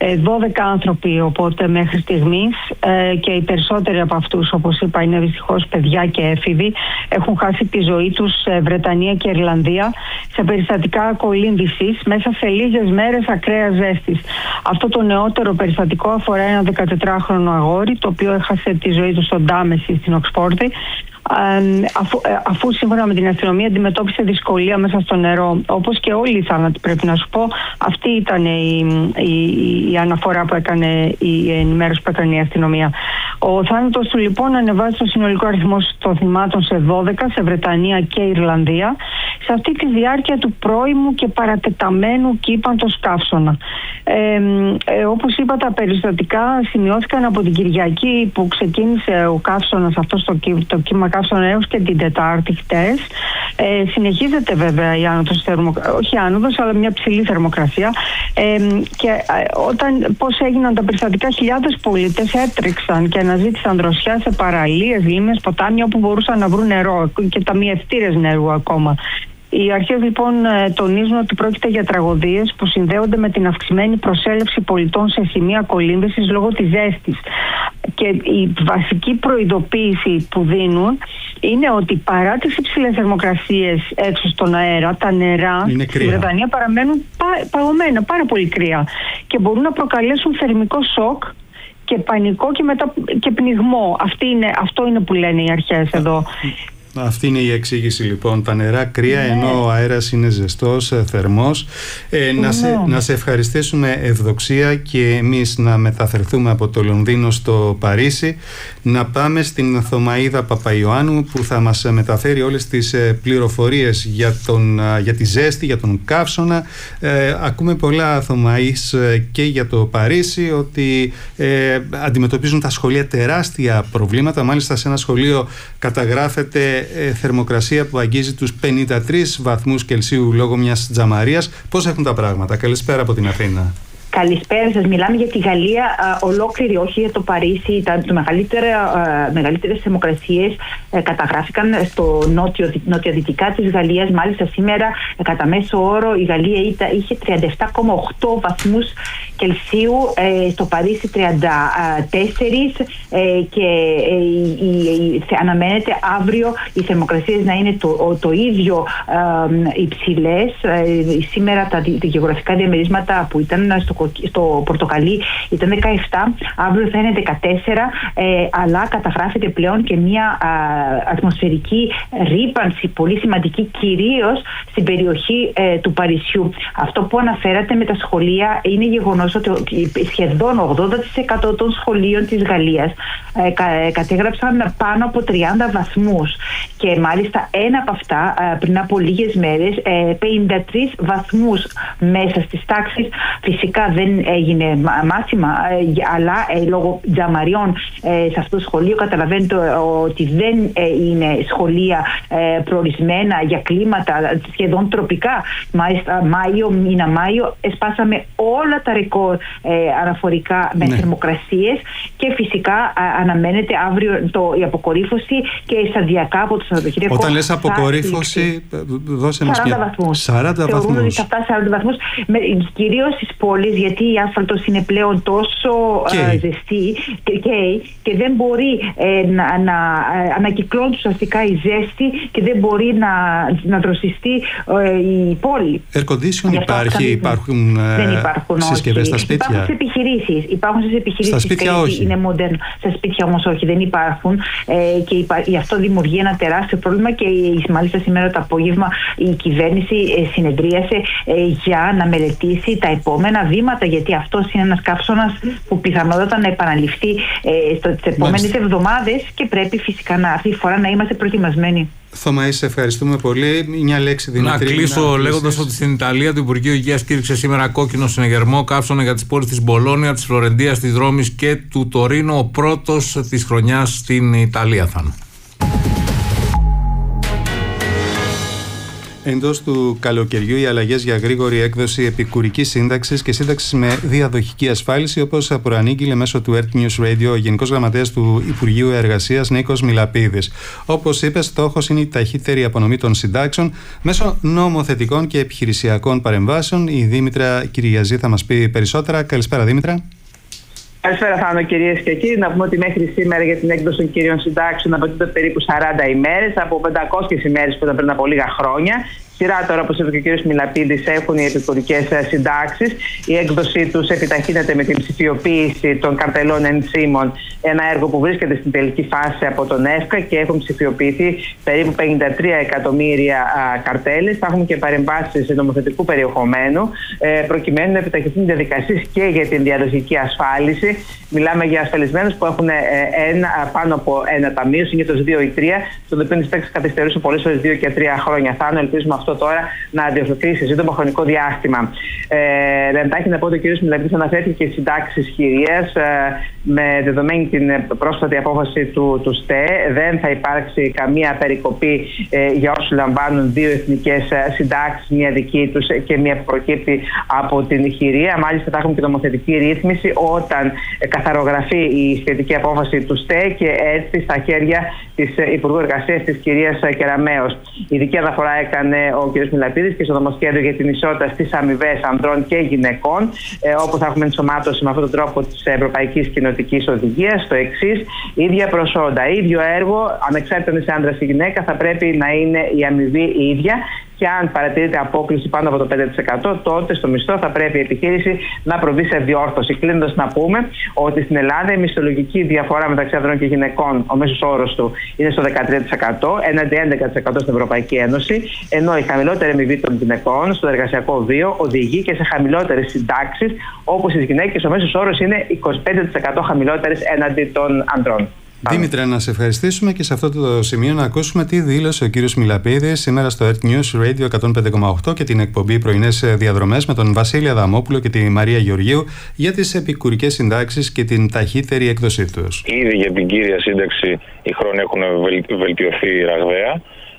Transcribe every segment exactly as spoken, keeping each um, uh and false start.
δώδεκα άνθρωποι οπότε μέχρι στιγμής, και οι περισσότεροι από αυτούς, όπως είπα, είναι δυστυχώς παιδιά και έφηβοι, έχουν χάσει τη ζωή τους σε Βρετανία και Ιρλανδία σε περιστατικά κολύμβησης μέσα σε λίγες μέρες ακραίας ζέστης. Αυτό το νεότερο περιστατικό αφορά ένα δεκατετράχρονο αγόρι, το οποίο έχασε τη ζωή του στον Τάμεση στην Οξφόρδη, αφού, αφού σύμφωνα με την αστυνομία αντιμετώπισε δυσκολία μέσα στο νερό. Όπως και όλοι οι θάνατοι, πρέπει να σου πω, αυτή ήταν η, η, η αναφορά που έκανε, η ενημέρωση που έκανε η αστυνομία. Ο θάνατος του λοιπόν ανεβάζει το συνολικό αριθμό των θυμάτων σε δώδεκα σε Βρετανία και Ιρλανδία, σε αυτή τη διάρκεια του πρώιμου και παρατεταμένου κύπαντος καύσωνα. Ε, ε, όπως είπα, τα περιστατικά σημειώθηκαν από την Κυριακή που ξεκίνησε ο καύσωνας, αυτό το, το κύμα καύσωνα, έως και την Τετάρτη χτες. Ε, συνεχίζεται βέβαια η άνοδος θερμοκρασίας, όχι άνοδος, αλλά μια ψηλή θερμοκρασία. Ε, και ε, όταν πώς έγιναν τα περιστατικά, χιλιάδες πολίτες έτρεξαν και αναζήτησαν δροσιά σε παραλίες, λίμνες, ποτάμια όπου μπορούσαν να βρουν νερό και ταμιευτήρες νερού ακόμα. Οι αρχές λοιπόν τονίζουν ότι πρόκειται για τραγωδίες που συνδέονται με την αυξημένη προσέλευση πολιτών σε σημεία κολύμβησης λόγω της ζέστης. Και η βασική προειδοποίηση που δίνουν είναι ότι παρά τις υψηλές θερμοκρασίες έξω στον αέρα, τα νερά στη Βρετανία παραμένουν πα, παγωμένα, πάρα πολύ κρύα, και μπορούν να προκαλέσουν θερμικό σοκ και πανικό και, μετα... και πνιγμό. Αυτή είναι, αυτό είναι που λένε οι αρχές εδώ. Αυτή είναι η εξήγηση λοιπόν. Τα νερά κρύα, ναι, ενώ ο αέρας είναι ζεστός, θερμός. Ε, να, ναι. σε, να σε ευχαριστήσουμε, Ευδοξία, και εμείς να μεταφερθούμε από το Λονδίνο στο Παρίσι, να πάμε στην Θωμαΐδα Παπαϊωάννου που θα μας μεταφέρει όλες τις πληροφορίες για, τον, για τη ζέστη, για τον καύσωνα. Ε, ακούμε πολλά, Θωμαΐς, και για το Παρίσι, ότι ε, αντιμετωπίζουν τα σχολεία τεράστια προβλήματα. Μάλιστα σε ένα σχολείο καταγράφεται θερμοκρασία που αγγίζει τους πενήντα τρεις βαθμούς Κελσίου λόγω μιας τζαμαρίας. Πώς έχουν τα πράγματα? Καλησπέρα από την Αθήνα. Καλησπέρα σας. Μιλάμε για τη Γαλλία α, ολόκληρη, όχι για το Παρίσι. Τα το μεγαλύτερα, α, μεγαλύτερες θερμοκρασίες ε, καταγράφηκαν στο νότιο, νοτιοδυτικά της Γαλλίας. Μάλιστα σήμερα ε, κατά μέσο όρο η Γαλλία ήταν, είχε τριάντα επτά κόμμα οκτώ βαθμούς Κελσίου, ε, στο Παρίσι τριάντα τέσσερα, ε, και ε, η, η, αναμένεται αύριο οι θερμοκρασίες να είναι το, το ίδιο ε, υψηλές. Ε, σήμερα τα, τα γεωγραφικά διαμερίσματα που ήταν στο στο πορτοκαλί ήταν δεκαεπτά, αύριο θα είναι δεκατέσσερα, ε, αλλά καταγράφεται πλέον και μια α, ατμοσφαιρική ρύπανση πολύ σημαντική, κυρίως στην περιοχή ε, του Παρισιού. Αυτό που αναφέρατε με τα σχολεία είναι γεγονός ότι σχεδόν ογδόντα τοις εκατό των σχολείων της Γαλλίας ε, κα, ε, κατέγραψαν πάνω από τριάντα βαθμούς, και μάλιστα ένα από αυτά ε, πριν από λίγες μέρες ε, πενήντα τρεις βαθμούς μέσα στις τάξεις. Φυσικά δεν έγινε μάθημα, αλλά ε, λόγω τζαμαριών ε, σε αυτό το σχολείο καταλαβαίνετε ότι δεν ε, είναι σχολεία ε, προορισμένα για κλίματα σχεδόν τροπικά. Μάλιστα Μάιο, μήνα Μάιο, εσπάσαμε όλα τα ρεκόρ ε, αναφορικά με ναι. θερμοκρασίες, και φυσικά ε, αναμένεται αύριο το, η αποκορύφωση και σταδιακά από το Σαββατοκύριακο. Όταν λες αποκορύφωση, δώσε μας σαράντα βαθμούς. σαράντα βαθμούς. Θεωρούν ότι θα φτάσει σαράντα βαθμούς, κυρίως στις πόλεις, γιατί η άσφαλτος είναι πλέον τόσο uh, ζεστή και, και, και δεν μπορεί ε, να, να ε, ανακυκλώνει ουσιαστικά η ζέστη και δεν μπορεί να, να δροσιστεί ε, η πόλη. Air condition υπάρχει, υπάρχουν, δεν υπάρχουν συσκευές στα σπίτια? Υπάρχουν σε επιχειρήσεις. Υπάρχουν σε επιχειρήσεις. Στα σπίτια όχι. Είναι μοντέρνο. Στα σπίτια όμως όχι, δεν υπάρχουν. Ε, και υπά, αυτό δημιουργεί ένα τεράστιο πρόβλημα, και μάλιστα σήμερα το απόγευμα η κυβέρνηση ε, συνεδρίασε ε, για να μελετήσει τα επόμενα βήματα, γιατί αυτός είναι ένας καύσωνας που πιθανότατα να επαναληφθεί ε, στις επόμενες εβδομάδες, και πρέπει φυσικά να, αυτή τη φορά να είμαστε προετοιμασμένοι. Θωμαή, σε ευχαριστούμε πολύ. Μια λέξη, Δημήτρη. Να κλείσω λέγοντας ότι στην Ιταλία το Υπουργείο Υγείας κήρυξε σήμερα κόκκινο συναγερμό καύσωνα για τις πόλεις της Μπολόνια, της Φλωρεντίας, της Ρώμης και του Τωρίνο, ο πρώτος της χρονιάς στην Ιταλία θα είναι. Εντός του καλοκαιριού, οι αλλαγές για γρήγορη έκδοση επικουρικής σύνταξης και σύνταξης με διαδοχική ασφάλιση, όπως προανήγγειλε μέσω του Earth News Radio ο Γενικός Γραμματέας του Υπουργείου Εργασίας Νίκος Μιλαπίδης. Όπως είπε, στόχος είναι η ταχύτερη απονομή των συντάξεων μέσω νομοθετικών και επιχειρησιακών παρεμβάσεων. Η Δήμητρα Κυριαζή θα μας πει περισσότερα. Καλησπέρα, Δήμητρα. Καλησπέρα, Θάνο, κυρίες και κύριοι. Να πούμε ότι μέχρι σήμερα για την έκδοση των κυρίων συντάξεων απαιτούνται περίπου σαράντα ημέρες από πεντακόσιες ημέρες που ήταν πριν από λίγα χρόνια. Σειρά τώρα, όπως είπε και ο κ. Μιλαπίδης, έχουν οι επικουρικές συντάξεις. Η έκδοσή τους επιταχύνεται με την ψηφιοποίηση των καρτελών ενσύμων, ένα έργο που βρίσκεται στην τελική φάση από τον ΕΦΚΑ και έχουν ψηφιοποιηθεί περίπου πενήντα τρία εκατομμύρια καρτέλες. Θα έχουμε και παρεμβάσεις νομοθετικού περιεχομένου, προκειμένου να επιταχυνθούν οι διαδικασίες και για την διαδοχική ασφάλιση. Μιλάμε για ασφαλισμένους που έχουν ένα, πάνω από ένα ταμείο, συνήθως δύο ή τρία, στον οποίο οι συντάξεις καθυστερούσαν πολλές φορές δύο και τρία χρόνια. Θα ελπίζουμε αυτό τώρα να διορθωθεί σε σύντομο χρονικό διάστημα. Ε, εντάχει να πω ότι ο κ. Μιλαπίδης αναφέρθηκε στις συντάξεις χειρίας. Ε, με δεδομένη την πρόσφατη απόφαση του, του ΣΤΕ, δεν θα υπάρξει καμία περικοπή ε, για όσους λαμβάνουν δύο εθνικές συντάξεις, μία δική τους και μία που προκύπτει από την χειρία. Μάλιστα, θα έχουμε και νομοθετική ρύθμιση όταν ε, καθαρογραφεί η σχετική απόφαση του ΣΤΕ και έρθει στα χέρια της Υπουργού Εργασίας της κυρίας Κεραμέως. Ειδική αναφορά έκανε ο κ. Μιλαπίδης και στο νομοσχέδιο για την ισότητα στις αμοιβές ανδρών και γυναικών, ε, όπου θα έχουμε ενσωμάτωση με αυτόν τον τρόπο της Ευρωπαϊκής Κοινοτικής Οδηγίας. Το εξής: ίδια προσόντα, ίδιο έργο, ανεξάρτητα αν είσαι άντρας ή γυναίκα, θα πρέπει να είναι η αμοιβή η ίδια. Και αν παρατηρείται απόκληση πάνω από το πέντε τοις εκατό, τότε στο μισθό θα πρέπει η επιχείρηση να προβεί σε διόρθωση. Κλείνοντας, να πούμε ότι στην Ελλάδα η μισθολογική διαφορά μεταξύ ανδρών και γυναικών, ο μέσος όρος του είναι στο δεκατρία τοις εκατό, έναντι έντεκα τοις εκατό στην Ευρωπαϊκή Ένωση, ενώ η χαμηλότερη αμοιβή των γυναικών στο εργασιακό βίο οδηγεί και σε χαμηλότερες συντάξεις, όπως στις γυναίκες ο μέσος όρος είναι είκοσι πέντε τοις εκατό χαμηλότερες έναντι των ανδρών. Δήμητρα, να σε ευχαριστήσουμε και σε αυτό το σημείο να ακούσουμε τι δήλωσε ο κύριος Μιλαπίδης σήμερα στο Earth News Radio εκατόν πέντε κόμμα οκτώ και την εκπομπή Πρωινές Διαδρομές με τον Βασίλη Αδαμόπουλο και τη Μαρία Γεωργίου για τις επικουρικές συντάξεις και την ταχύτερη έκδοσή τους. Ήδη για την κύρια σύνταξη οι χρόνοι έχουν βελτιωθεί ραγδαία.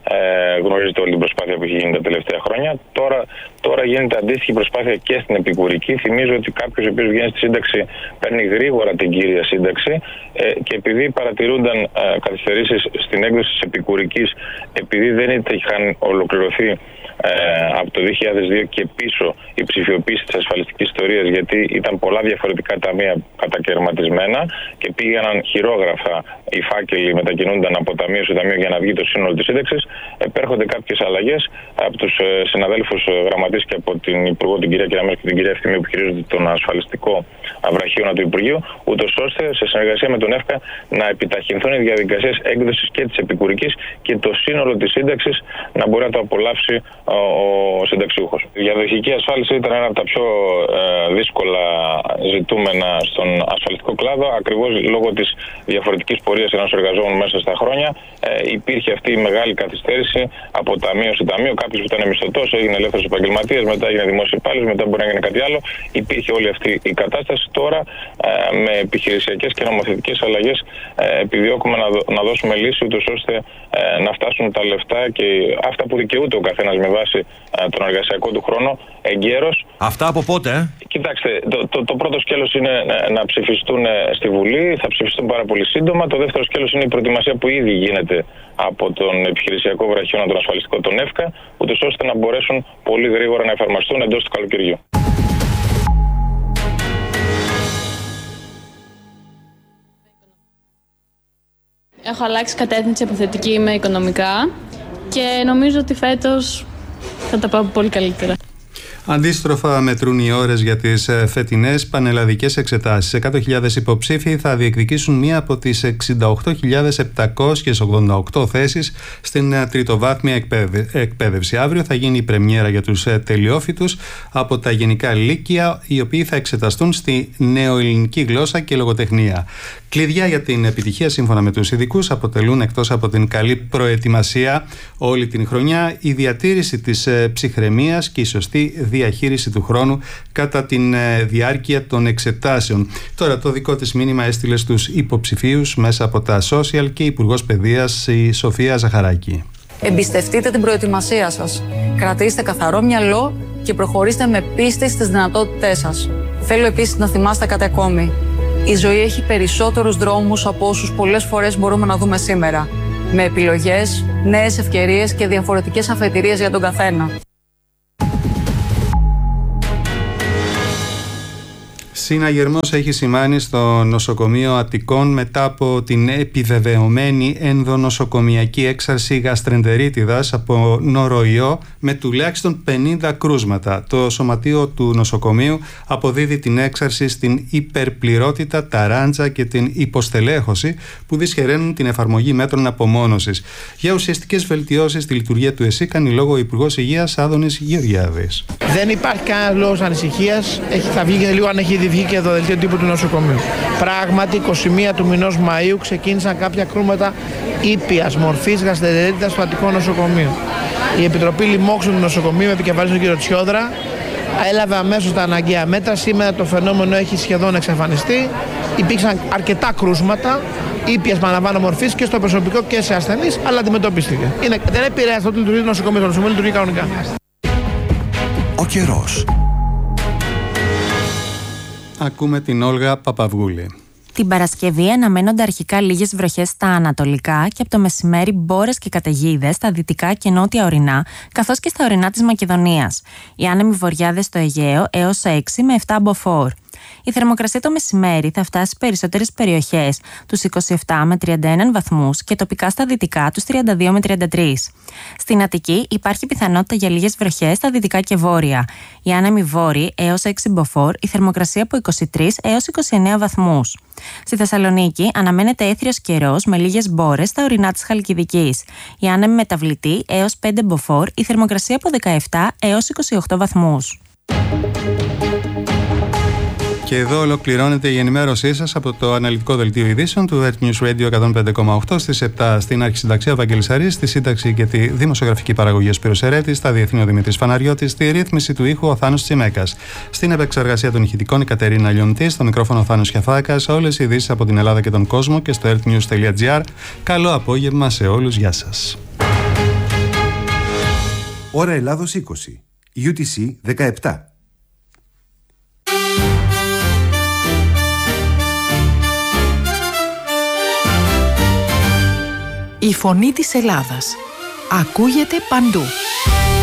Ε, γνωρίζετε όλη την προσπάθεια που έχει γίνει τα τελευταία χρόνια. Τώρα, τώρα γίνεται αντίστοιχη προσπάθεια και στην επικουρική. Θυμίζω ότι κάποιος ο οποίος βγαίνει στη σύνταξη παίρνει γρήγορα την κύρια σύνταξη ε, και επειδή παρατηρούνταν ε, καθυστερήσεις στην έκδοση της επικουρικής, επειδή δεν είχαν ολοκληρωθεί ε, από το δύο χιλιάδες δύο και πίσω η ψηφιοποίηση της ασφαλιστικής ιστορίας, γιατί ήταν πολλά διαφορετικά ταμεία κατακαιρματισμένα και πήγαιναν χειρόγραφα οι φάκελοι, μετακινούνταν από ταμείο σε ταμείο για να βγει το σύνολο της σύνταξης. Επέρχονται κάποιες αλλαγές από τους συναδέλφους γραμματείς και από την Υπουργό, την κυρία Κεραμέως και την κυρία Ευθυμίου, που χειρίζονται τον ασφαλιστικό βραχίωνα του Υπουργείου, ούτως ώστε σε συνεργασία με τον ΕΦΚΑ να επιταχυνθούν οι διαδικασίες έκδοσης και της επικουρικής και το σύνολο της σύνταξης να μπορεί να το απολαύσει ο, ο συνταξιούχος. Η διαδοχική ασφάλιση ήταν ένα από τα πιο ε, δύσκολα ζητούμενα στον ασφαλιστικό κλάδο, ακριβώς λόγω της διαφορετικής πορείας ενός εργαζόμενου μέσα στα χρόνια. Ε, υπήρχε αυτή η μεγάλη καθυστέρηση από ταμείο σε ταμείο. Κάποιος που ήταν μισθωτός έγινε ελεύθερος επαγγελματίας, μετά έγινε δημόσιος υπάλληλος, μετά μπορεί να έγινε κάτι άλλο. Υπήρχε όλη αυτή η κατάσταση. Τώρα ε, με επιχειρησιακές και νομοθετικές αλλαγές ε, επιδιώκουμε να, δω, να δώσουμε λύση, ούτως ώστε ε, να φτάσουν τα λεφτά και αυτά που δικαιούται ο καθένας με βάση ε, τον εργασιακό του χρόνο εγκαίρος. Αυτά από πότε, ε? Κοιτάξτε, το, το, το πρώτο σκέλος είναι να ψηφιστούν στη Βουλή, θα ψηφιστούν πάρα πολύ σύντομα. Το δεύτερο σκέλος είναι η προετοιμασία που ήδη γίνεται από τον επιχειρησιακό βραχίωνα, τον ασφαλιστικό, τον ΕΦΚΑ, ούτως ώστε να μπορέσουν πολύ γρήγορα να εφαρμοστούν εντός του καλοκαιριού. Έχω αλλάξει κατεύθυνση από θετική με οικονομικά και νομίζω ότι φέτος θα τα πάω πολύ καλύτερα. Αντίστροφα μετρούν οι ώρες για τις φετινές πανελλαδικές εξετάσεις. εκατό χιλιάδες υποψήφοι θα διεκδικήσουν μία από τις εξήντα οκτώ χιλιάδες επτακόσιες ογδόντα οκτώ θέσεις στην τριτοβάθμια εκπαίδευση. Αύριο θα γίνει η πρεμιέρα για τους τελειόφοιτους από τα γενικά λύκεια, οι οποίοι θα εξεταστούν στη νεοελληνική γλώσσα και λογοτεχνία. Κλειδιά για την επιτυχία, σύμφωνα με τους ειδικούς, αποτελούν, εκτός από την καλή προετοιμασία όλη την χρονιά, η διατήρηση της ψυχραιμίας και η σωστή διαχείριση του χρόνου κατά τη διάρκεια των εξετάσεων. Τώρα, το δικό της μήνυμα έστειλε στους υποψηφίους μέσα από τα social και η Υπουργός Παιδείας, η Σοφία Ζαχαράκη. Εμπιστευτείτε την προετοιμασία σας. Κρατήστε καθαρό μυαλό και προχωρήστε με πίστη στις δυνατότητές σας. Θέλω επίσης να θυμάστε κάτι ακόμη. Η ζωή έχει περισσότερους δρόμους από όσους πολλές φορές μπορούμε να δούμε σήμερα. Με επιλογές, νέες ευκαιρίες και διαφορετικές αφετηρίες για τον καθένα. Συναγερμός έχει σημάνει στο νοσοκομείο Αττικών μετά από την επιβεβαιωμένη ενδονοσοκομιακή έξαρση γαστρεντερίτιδας από νοροϊό με τουλάχιστον πενήντα κρούσματα. Το σωματείο του νοσοκομείου αποδίδει την έξαρση στην υπερπληρότητα, ταράντζα και την υποστελέχωση που δυσχεραίνουν την εφαρμογή μέτρων απομόνωσης. Για ουσιαστικές βελτιώσεις στη λειτουργία του ΕΣΥ κάνει λόγο ο Υπουργός Υγείας Άδωνης Γεωργιάδης. Δεν υπάρχει κανένας λόγος ανησυχίας. Θα βγει και λίγο αν έχει βγει και το δελτίο τύπου του νοσοκομείου. Πράγματι, είκοσι μία του μηνός Μαΐου ξεκίνησαν κάποια κρούσματα ήπιας μορφής γαστρεντερίτιδας στο Αττικό νοσοκομείο. Η Επιτροπή Λοιμόξεων του νοσοκομείου, με επικεφαλής τον κύριο Τσιόδρα, έλαβε αμέσως τα αναγκαία μέτρα. Σήμερα το φαινόμενο έχει σχεδόν εξαφανιστεί. Υπήρξαν αρκετά κρούσματα ήπιας παραλαμβάνω μορφής και στο προσωπικό και σε ασθενείς, αλλά αντιμετωπίστηκε. Είναι, δεν επηρεάζει ότι λειτουργεί το νοσοκομείο, το νοσοκομείο λειτουργεί κανονικά. Ο καιρός. Ακούμε την Όλγα Παπαυγούλη. Την Παρασκευή αναμένονται αρχικά λίγες βροχές στα ανατολικά και από το μεσημέρι μπόρες και καταιγίδες στα δυτικά και νότια ορεινά, καθώς και στα ορεινά της Μακεδονίας. Οι άνεμοι βορειάδες στο Αιγαίο έως έξι με επτά μποφόρ. Η θερμοκρασία το μεσημέρι θα φτάσει σε περισσότερες περιοχές τους είκοσι επτά με τριάντα ένα βαθμούς και τοπικά στα δυτικά τους τριάντα δύο με τριάντα τρία. Στην Αττική υπάρχει πιθανότητα για λίγες βροχές στα δυτικά και βόρεια. Οι άνεμοι βόρειοι έως έξι μποφόρ, η θερμοκρασία από είκοσι τρία έως είκοσι εννέα βαθμούς. Στη Θεσσαλονίκη αναμένεται έθριος καιρός με λίγες μπόρες στα ορεινά της Χαλκιδικής. Οι άνεμοι μεταβλητοί έως πέντε μποφόρ, η θερμοκρασία από δεκαεπτά έως είκοσι οκτώ βαθμούς. Και εδώ ολοκληρώνεται η ενημέρωσή σας από το αναλυτικό δελτίο ειδήσεων του Earth News Radio εκατόν πέντε κόμμα οκτώ στις επτά στην αρχισυνταξία Βαγγέλης Αρής, στη σύνταξη και τη δημοσιογραφική παραγωγή ο Σπύρος Ερέτης, στα διεθνή ο Δημήτρης Φαναριώτης, στη ρύθμιση του ήχου ο Θάνος Τσιμέκας, στην επεξεργασία των ηχητικών η Κατερίνα Λιοντή, στο μικρόφωνο ο Θάνος Χιαφάκας, όλες οι ειδήσεις από την Ελλάδα και τον κόσμο και στο earthnews.gr. Καλό απόγευμα σε όλους, γεια σας. Ώρα Ελλάδος είκοσι, γιου τι σι δεκαεπτά. Η φωνή της Ελλάδας ακούγεται παντού.